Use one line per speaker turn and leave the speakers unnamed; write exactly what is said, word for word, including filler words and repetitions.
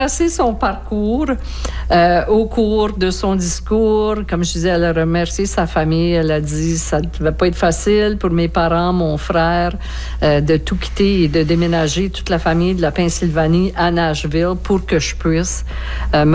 Assez son parcours euh, au cours de son discours. Comme je disais, elle a remercié sa famille. Elle a dit ça ne devait pas être facile pour mes parents, mon frère, euh, de tout quitter et de déménager toute la famille de la Pennsylvanie à Nashville pour que je puisse euh, me